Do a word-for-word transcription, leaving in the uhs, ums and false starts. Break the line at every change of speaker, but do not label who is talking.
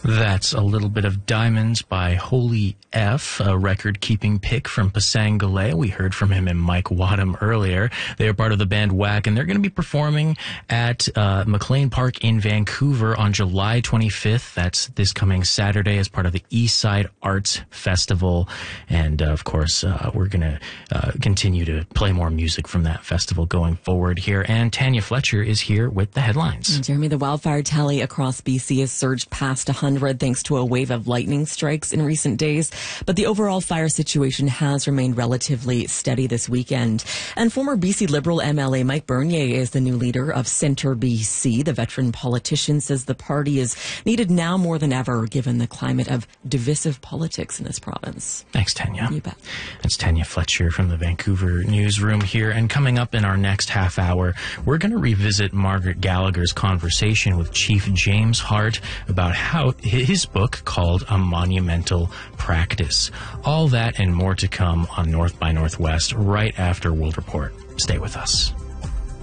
That's a little bit of Diamonds by Holy F, a record-keeping pick from Pasang Galea. We heard from him and Mike Wadham earlier. They are part of the band Whack, and they're going to be performing at uh, McLean Park in Vancouver on July twenty-fifth. That's this coming Saturday as part of the Eastside Arts Festival. And, uh, of course, uh, we're going to uh, continue to play more music from that festival going forward here. And Tanya Fletcher is here with the headlines.
Jeremy, the wildfire tally across B C has surged past one hundred thanks to a wave of lightning strikes in recent days. But the overall fire situation has remained relatively steady this weekend. And former B C Liberal M L A Mike Bernier is the new leader of Centre B C. The veteran politician says the party is needed now more than ever, given the climate of divisive politics in this province.
Thanks, Tanya.
You bet.
That's Tanya Fletcher from the Vancouver newsroom here. And coming up in our next half hour, we're going to revisit Margaret Gallagher's conversation with Chief James Hart about how his book called A Monumental Practice. All that and more to come on North by Northwest right after World Report. Stay with us.